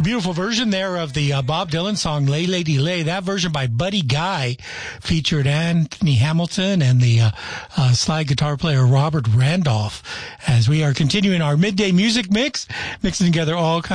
Beautiful version there of the Bob Dylan song Lay Lady Lay. That version by Buddy Guy featured Anthony Hamilton and the slide guitar player Robert Randolph, as we are continuing our midday music mix, mixing together all kinds